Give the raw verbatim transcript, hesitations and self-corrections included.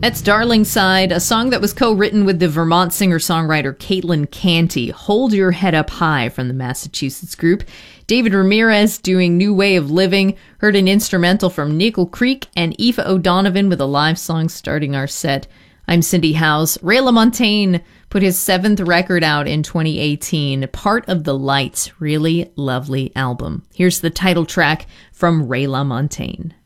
That's Darling Side, a song that was co-written with the Vermont singer-songwriter Caitlin Canty. Hold Your Head Up High from the Massachusetts group. David Ramirez doing New Way of Living. Heard an instrumental from Nickel Creek and Aoife O'Donovan with a live song starting our set. I'm Cindy Howes. Ray LaMontagne put his seventh record out in twenty eighteen, Part of the Lights. Really lovely album. Here's the title track from Ray LaMontagne.